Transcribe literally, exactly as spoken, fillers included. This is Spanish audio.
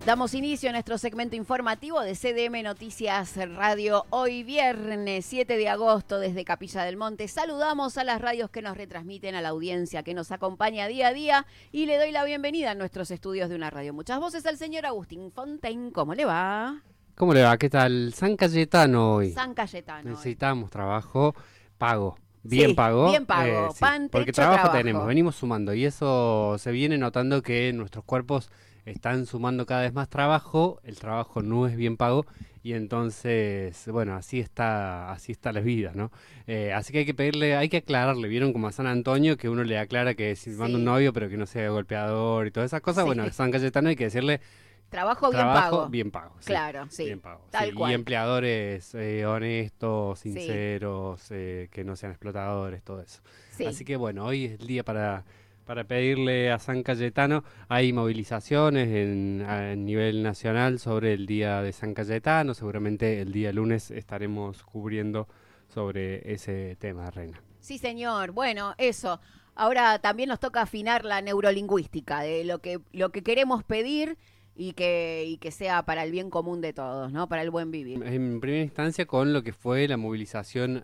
Damos inicio a nuestro segmento informativo de C D M Noticias Radio. Hoy viernes siete de agosto desde Capilla del Monte. Saludamos a las radios que nos retransmiten, a la audiencia que nos acompaña día a día y le doy la bienvenida a nuestros estudios de una radio. Muchas voces al señor Agustín Fontaine. ¿Cómo le va? ¿Cómo le va? ¿Qué tal? San Cayetano hoy. San Cayetano. Necesitamos hoy. trabajo pago. Bien sí, pago. Bien pago. Eh, sí, Pan, porque techo, trabajo, trabajo tenemos, venimos sumando y eso se viene notando que nuestros cuerpos están sumando cada vez más trabajo, el trabajo no es bien pago y entonces, bueno, así está así está la vida, ¿no? Eh, así que hay que pedirle, hay que aclararle, ¿vieron como a San Antonio que uno le aclara que si sí. manda un novio pero que no sea golpeador y todas esas cosas? Sí. Bueno, a San Cayetano hay que decirle Trabajo bien trabajo pago. bien pago. Sí, claro, sí. Bien pago. Tal sí. cual. Y empleadores eh, honestos, sinceros, sí. eh, que no sean explotadores, todo eso. Sí. Así que bueno, hoy es el día para, para pedirle a San Cayetano. Hay movilizaciones en, a nivel nacional sobre el día de San Cayetano. Seguramente el día lunes estaremos cubriendo sobre ese tema, Reina. Sí, señor. Bueno, eso. Ahora también nos toca afinar la neurolingüística de lo que, lo que queremos pedir y que, y que sea para el bien común de todos, ¿no? Para el buen vivir. En primera instancia con lo que fue la movilización